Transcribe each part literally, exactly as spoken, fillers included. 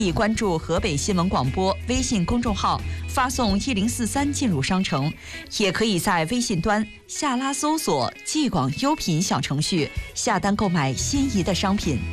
可以关注河北新闻广播微信公众号，发送一零四三进入商城，也可以在微信端下拉搜索“济广优品”小程序，下单购买心仪的商品。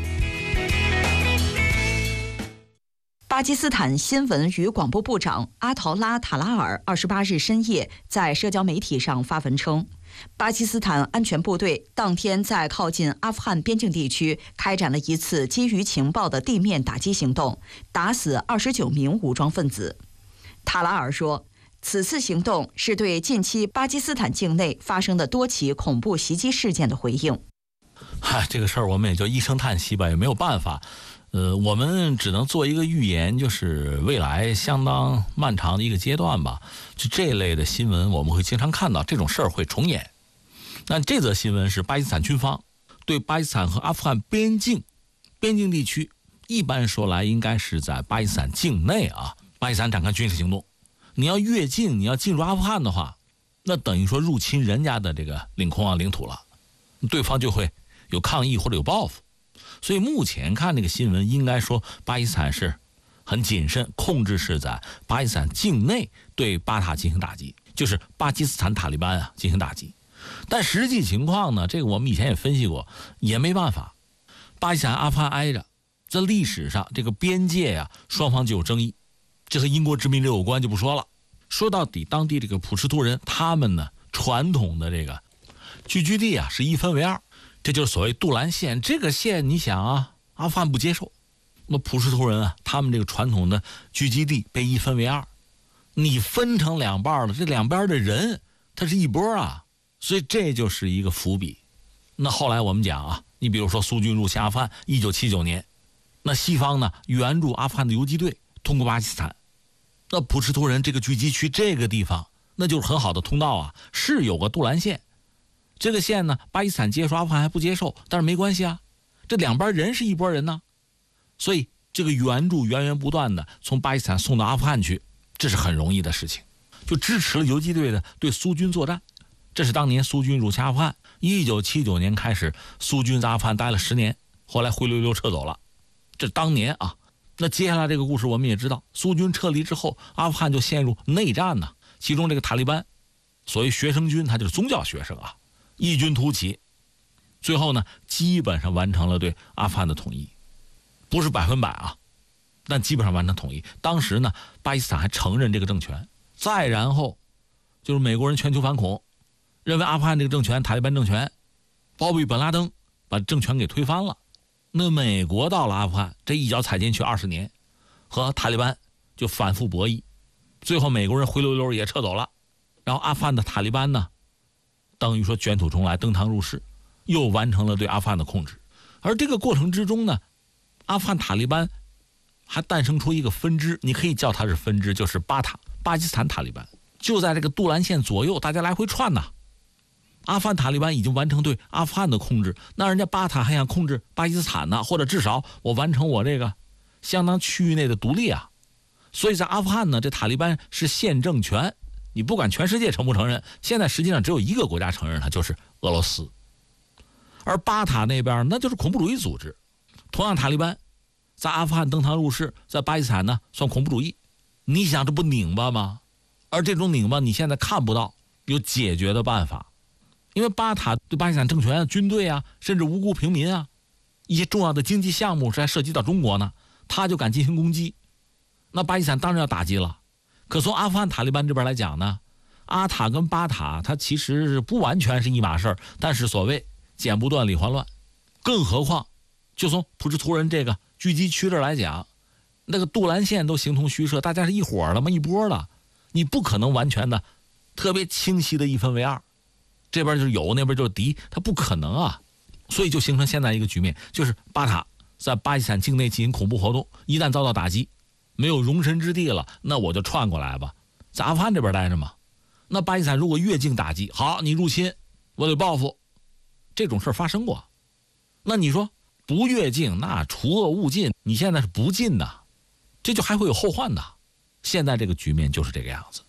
巴基斯坦新闻与广播部长阿陶拉·塔拉尔二十八日深夜在社交媒体上发文称，巴基斯坦安全部队当天在靠近阿富汗边境地区开展了一次基于情报的地面打击行动，打死二十九名武装分子。塔拉尔说，此次行动是对近期巴基斯坦境内发生的多起恐怖袭击事件的回应。 嗨，这个事儿我们也就一声叹息吧，也没有办法。呃，我们只能做一个预言，就是未来相当漫长的一个阶段吧。就这类的新闻，我们会经常看到这种事儿会重演。那这则新闻是巴基斯坦军方对巴基斯坦和阿富汗边境边境地区，一般说来应该是在巴基斯坦境内啊，巴基斯坦展开军事行动。你要越境，你要进入阿富汗的话，那等于说入侵人家的这个领空啊领土了，对方就会有抗议或者有报复。所以目前看这个新闻，应该说巴基斯坦是很谨慎，控制是在巴基斯坦境内对巴塔进行打击，就是巴基斯坦塔利班啊进行打击。但实际情况呢，这个我们以前也分析过，也没办法。巴基斯坦阿富汗挨着，在历史上这个边界呀、啊，双方就有争议，这和英国殖民者有关就不说了。说到底，当地这个普什图人，他们呢传统的这个聚居地啊是一分为二。这就是所谓杜兰线，这个线你想啊，阿富汗不接受，那普什图人啊，他们这个传统的聚集地被一分为二，你分成两半了，这两边的人他是一波啊，所以这就是一个伏笔。那后来我们讲啊，你比如说苏军入侵阿富汗一九七九年，那西方呢援助阿富汗的游击队通过巴基斯坦，那普什图人这个聚集区这个地方那就是很好的通道啊，是有个杜兰线。这个线呢，巴基斯坦接受，阿富汗还不接受，但是没关系啊，这两边人是一拨人呢，所以这个援助源源不断的从巴基斯坦送到阿富汗去，这是很容易的事情，就支持了游击队的对苏军作战。这是当年苏军入侵阿富汗，一九七九年开始，苏军在阿富汗待了十年，后来灰溜溜撤走了，这是当年啊。那接下来这个故事我们也知道，苏军撤离之后，阿富汗就陷入内战呢，其中这个塔利班，所谓学生军，他就是宗教学生啊，异军突起，最后呢，基本上完成了对阿富汗的统一，不是百分百啊，但基本上完成统一。当时呢，巴基斯坦还承认这个政权，再然后就是美国人全球反恐，认为阿富汗这个政权，塔利班政权，包庇本拉登，把政权给推翻了。那美国到了阿富汗，这一脚踩进去二十年，和塔利班就反复博弈，最后美国人灰溜溜也撤走了，然后阿富汗的塔利班呢，等于说卷土重来，登堂入室，又完成了对阿富汗的控制。而这个过程之中呢，阿富汗塔利班还诞生出一个分支，你可以叫它是分支，就是巴塔，巴基斯坦塔利班，就在这个杜兰线左右，大家来回串呐。阿富汗塔利班已经完成对阿富汗的控制，那人家巴塔还想控制巴基斯坦呢，或者至少我完成我这个相当区域内的独立啊。所以在阿富汗呢，这塔利班是现政权，你不管全世界承不承认，现在实际上只有一个国家承认它，就是俄罗斯。而巴塔那边那就是恐怖主义组织，同样塔利班在阿富汗登堂入室，在巴基斯坦呢算恐怖主义，你想这不拧巴吗？而这种拧巴你现在看不到有解决的办法，因为巴塔对巴基斯坦政权、军队啊，甚至无辜平民啊，一些重要的经济项目是还涉及到中国呢，他就敢进行攻击，那巴基斯坦当然要打击了。可从阿富汗塔利班这边来讲呢，阿塔跟巴塔它其实是不完全是一码事儿，但是所谓剪不断理还乱，更何况就从普什图人这个聚集区这来讲，那个杜兰线都形同虚设，大家是一伙的嘛，一波的，你不可能完全的特别清晰的一分为二，这边就是有，那边就是敌，它不可能啊。所以就形成现在一个局面，就是巴塔在巴基斯坦境内进行恐怖活动，一旦遭到打击，没有容身之地了，那我就串过来吧，在阿富汗这边待着嘛。那巴基斯坦如果越境打击，好，你入侵，我得报复，这种事发生过。那你说不越境，那除恶务尽，你现在是不尽的，这就还会有后患的。现在这个局面就是这个样子。